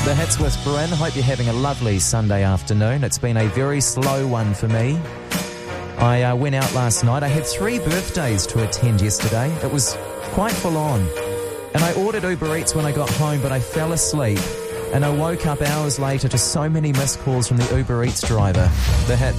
The Hits with Bryn. Hope you're having a lovely Sunday afternoon. It's been a very slow one for me. I went out last night. I had 3 birthdays to attend yesterday. It was quite full on. And I ordered Uber Eats when I got home, but I fell asleep. And I woke up hours later to so many missed calls from the Uber Eats driver. The Hits.